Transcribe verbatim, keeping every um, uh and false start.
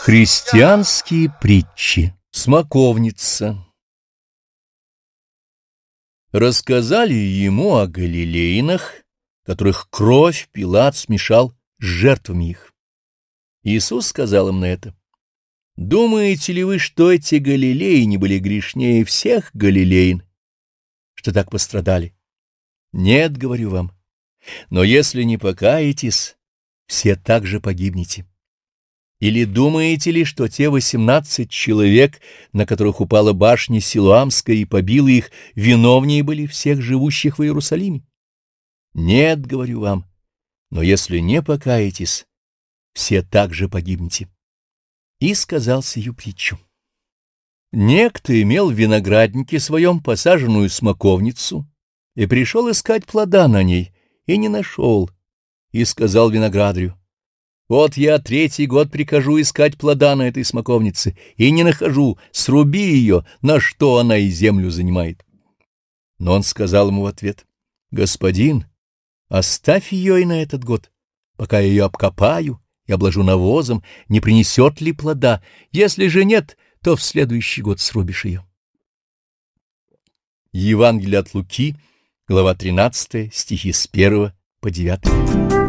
Христианские притчи. Смоковница. Рассказали ему о галилеянах, которых кровь Пилат смешал с жертвами их. Иисус сказал им на это: «Думаете ли вы, что эти галилеяне были грешнее всех галилеян, что так пострадали? Нет, говорю вам, но если не покаетесь, все также погибнете. Или думаете ли, что те восемнадцать человек, на которых упала башня Силуамская и побила их, виновнее были всех живущих в Иерусалиме? Нет, говорю вам, но если не покаетесь, все также погибнете». И сказал сию притчу. Некто имел в винограднике своем посаженную смоковницу и пришел искать плода на ней, и не нашел, и сказал виноградарю: «Вот я третий год прикажу искать плода на этой смоковнице, и не нахожу, сруби ее, на что она и землю занимает». Но он сказал ему в ответ: «Господин, оставь ее и на этот год, пока я ее обкопаю и обложу навозом, не принесет ли плода, если же нет, то в следующий год срубишь ее». Евангелие от Луки, глава тринадцатая, стихи с первого по девятый.